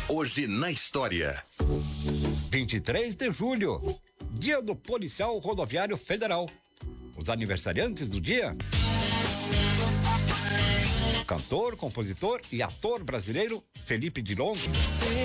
Hoje na história. 23 de julho, Dia do Policial Rodoviário Federal. Os aniversariantes do dia: cantor, compositor e ator brasileiro Felipe Dilon.